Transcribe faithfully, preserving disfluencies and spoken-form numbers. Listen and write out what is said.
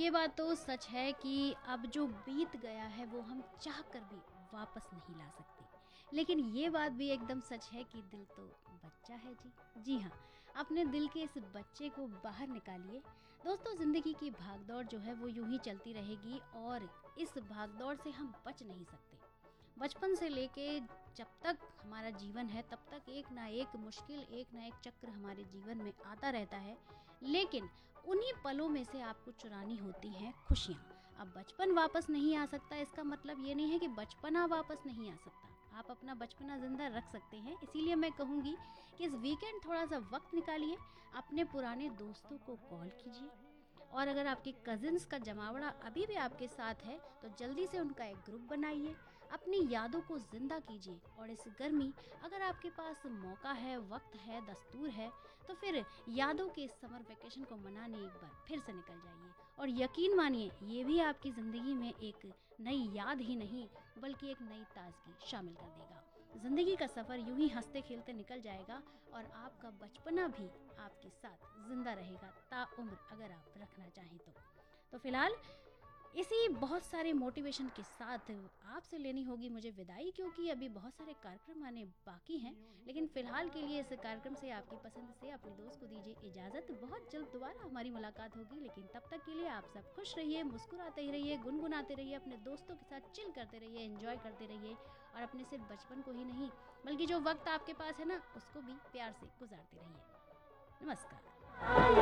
ये बात तो सच है कि अब जो बीत गया है वो हम चाह कर भी वापस नहीं ला सकते। लेकिन ये बात भी एकदम सच है कि दिल तो बच्चा है जी। जी हाँ, अपने दिल के इस बच्चे को बाहर निकालिए। दोस्तों, ज़िंदगी की भागदौड़ जो है वो यूं ही चलती रहेगी और इस भागदौड़ से हम बच नहीं सकते। बचपन से लेके जब तक हमारा जीवन है तब तक एक ना एक मुश्किल, एक ना एक चक्र हमारे जीवन में आता रहता है। लेकिन उन्हीं पलों में से आपको चुरानी होती हैं खुशियाँ। अब बचपन वापस नहीं आ सकता, इसका मतलब ये नहीं है कि बचपना वापस नहीं आ सकता। आप अपना बचपना ज़िंदा रख सकते हैं। इसीलिए मैं कहूँगी कि इस वीकेंड थोड़ा सा वक्त निकालिए, अपने पुराने दोस्तों को कॉल कीजिए, और अगर आपके कजिन्स का जमावड़ा अभी भी आपके साथ है तो जल्दी से उनका एक ग्रुप बनाइए, अपनी यादों को जिंदा कीजिए। और इस गर्मी, अगर आपके पास मौका है, वक्त है, दस्तूर है, तो फिर यादों के इस समर वेकेशन को मनाने एक बार फिर से निकल जाइए। और यकीन मानिए, ये भी आपकी ज़िंदगी में एक नई याद ही नहीं बल्कि एक नई ताजगी शामिल कर देगा। ज़िंदगी का सफ़र यूं ही हंसते खेलते निकल जाएगा और आपका बचपना भी आपके साथ जिंदा रहेगा ताउम्र, अगर आप रखना चाहें तो। तो फिलहाल इसी बहुत सारे मोटिवेशन के साथ आपसे लेनी होगी मुझे विदाई, क्योंकि अभी बहुत सारे कार्यक्रम आने बाकी हैं। लेकिन फिलहाल के लिए इस कार्यक्रम से, आपकी पसंद से, अपने दोस्त को दीजिए इजाज़त। बहुत जल्द दोबारा हमारी मुलाकात होगी, लेकिन तब तक के लिए आप सब खुश रहिए, मुस्कुराते ही रहिए, गुनगुनाते रहिए, अपने दोस्तों के साथ चिल करते रहिए, एंजॉय करते रहिए, और अपने सिर्फ बचपन को ही नहीं बल्कि जो वक्त आपके पास है ना, उसको भी प्यार से गुजारते रहिए। नमस्कार।